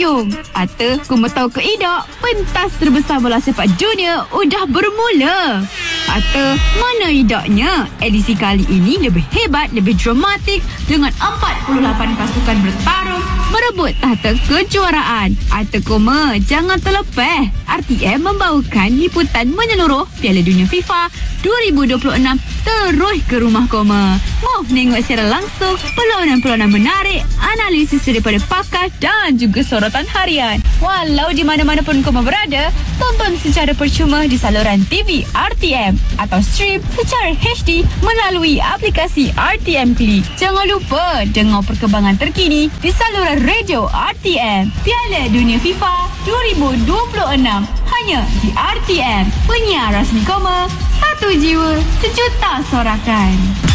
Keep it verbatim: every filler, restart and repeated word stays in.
hujung. Ata, kamu tahu ke tidak, pentas terbesar bola sepak dunia udah bermula. Ata, mana idaknya? Edisi kali ini lebih hebat, lebih dramatik dengan empat puluh lapan pasukan bertarung merebut tahta kejuaraan. Ata koma, jangan terlepas. R T M membawakan liputan menyeluruh Piala Dunia FIFA dua ribu dua puluh enam terus ke rumah koma. Mau menengok secara langsung perlawanan-perlawanan menarik, analisis daripada pakar dan juga sorotan harian. Walau di mana-mana pun koma berada, tonton secara percuma di saluran T V R T M atau stream secara H D melalui aplikasi R T M Klik. Jangan lupa dengar perkembangan terkini di saluran radio R T M. Piala Dunia FIFA dua ribu dua puluh enam hanya di R T M. Penyiar rasmi koma, satu jiwa, sejuta sorakan.